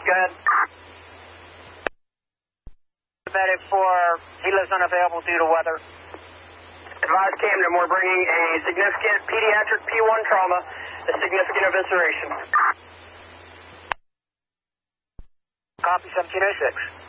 go ahead. Medic for Helis unavailable due to weather. Advise Camden, we're bringing a significant pediatric P1 trauma, a significant evisceration. Copy 1706.